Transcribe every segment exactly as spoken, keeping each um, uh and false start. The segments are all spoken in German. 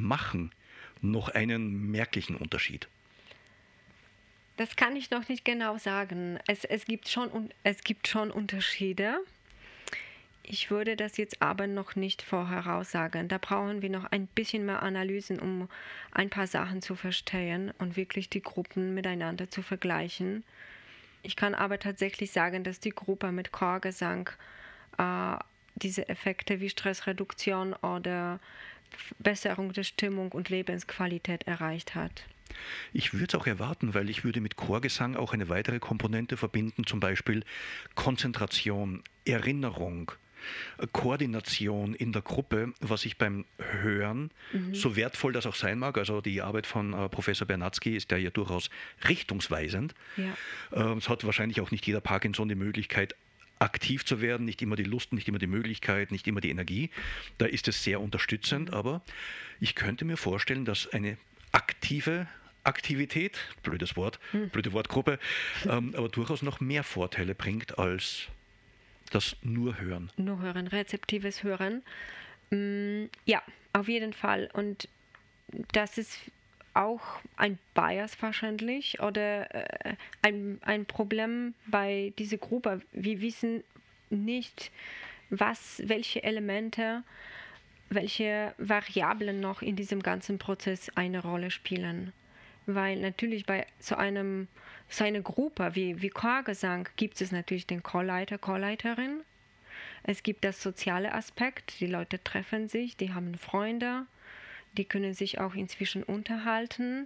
machen noch einen merklichen Unterschied? Das kann ich noch nicht genau sagen. Es, es, gibt schon, es gibt schon Unterschiede. Ich würde das jetzt aber noch nicht voraussagen. Da brauchen wir noch ein bisschen mehr Analysen, um ein paar Sachen zu verstehen und wirklich die Gruppen miteinander zu vergleichen. Ich kann aber tatsächlich sagen, dass die Gruppe mit Chorgesang äh, diese Effekte wie Stressreduktion oder Besserung der Stimmung und Lebensqualität erreicht hat. Ich würde es auch erwarten, weil ich würde mit Chorgesang auch eine weitere Komponente verbinden, zum Beispiel Konzentration, Erinnerung, Koordination in der Gruppe, was ich beim Hören, mhm. so wertvoll das auch sein mag, also die Arbeit von äh, Professor Bernatzky ist ja, ja durchaus richtungsweisend. Ja. Äh, es hat wahrscheinlich auch nicht jeder Parkinson die Möglichkeit, aktiv zu werden, nicht immer die Lust, nicht immer die Möglichkeit, nicht immer die Energie. Da ist es sehr unterstützend, mhm. aber ich könnte mir vorstellen, dass eine aktive Aktivität, blödes Wort, hm. blöde Wortgruppe, ähm, aber durchaus noch mehr Vorteile bringt als das nur Hören. Nur Hören, rezeptives Hören. Mm, ja, auf jeden Fall. Und das ist auch ein Bias wahrscheinlich oder äh, ein, ein Problem bei dieser Gruppe. Wir wissen nicht, was, welche Elemente, welche Variablen noch in diesem ganzen Prozess eine Rolle spielen. Weil natürlich bei so einem so einer Gruppe wie, wie Chorgesang gibt es natürlich den Chorleiter, Chorleiterin. Es gibt das soziale Aspekt, die Leute treffen sich, die haben Freunde, die können sich auch inzwischen unterhalten.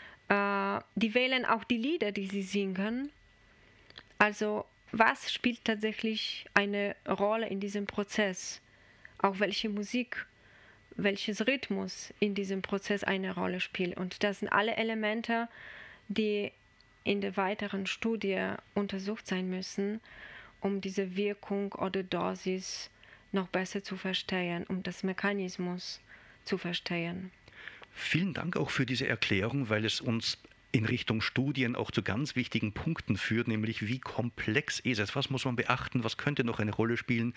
Äh, die wählen auch die Lieder, die sie singen. Also was spielt tatsächlich eine Rolle in diesem Prozess? Auch welche Musik, welches Rhythmus in diesem Prozess eine Rolle spielt. Und das sind alle Elemente, die in der weiteren Studie untersucht sein müssen, um diese Wirkung oder Dosis noch besser zu verstehen, um das Mechanismus zu verstehen. Vielen Dank auch für diese Erklärung, weil es uns in Richtung Studien auch zu ganz wichtigen Punkten führt, nämlich wie komplex ist es, was muss man beachten, was könnte noch eine Rolle spielen.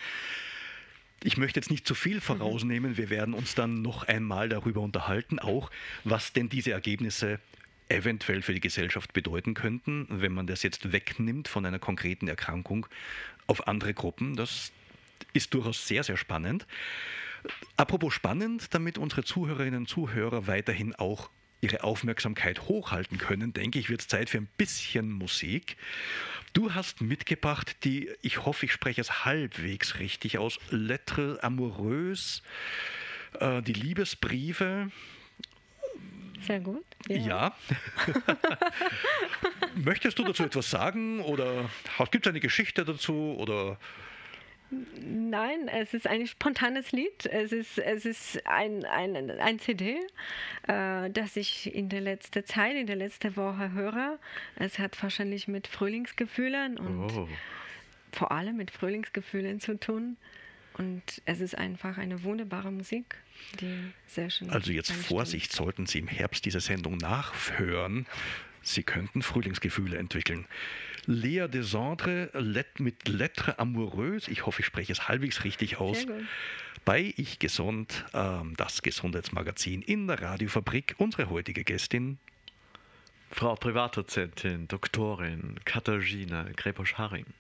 Ich möchte jetzt nicht zu viel vorausnehmen, wir werden uns dann noch einmal darüber unterhalten, auch was denn diese Ergebnisse eventuell für die Gesellschaft bedeuten könnten, wenn man das jetzt wegnimmt von einer konkreten Erkrankung auf andere Gruppen. Das ist durchaus sehr, sehr spannend. Apropos spannend, damit unsere Zuhörerinnen und Zuhörer weiterhin auch ihre Aufmerksamkeit hochhalten können, denke ich, wird es Zeit für ein bisschen Musik. Du hast mitgebracht die, ich hoffe, ich spreche es halbwegs richtig aus, Lettres Amoureuses, äh, die Liebesbriefe. Sehr gut. Ja. ja. Möchtest du dazu etwas sagen oder gibt es eine Geschichte dazu oder... Nein, es ist ein spontanes Lied. Es ist, es ist ein, ein, ein C D, äh, das ich in der letzten Zeit, in der letzten Woche höre. Es hat wahrscheinlich mit Frühlingsgefühlen und oh. vor allem mit Frühlingsgefühlen zu tun. Und es ist einfach eine wunderbare Musik, die sehr schön ist. Also jetzt Vorsicht, sollten Sie im Herbst diese Sendung nachhören. Sie könnten Frühlingsgefühle entwickeln. Lea Desandre mit Lettres Amoureuses, ich hoffe, ich spreche es halbwegs richtig aus, bei Ich Gesund, ähm, das Gesundheitsmagazin in der Radiofabrik. Unsere heutige Gästin, Frau Privatdozentin, Doktorin Katarzyna Greposch-Haring.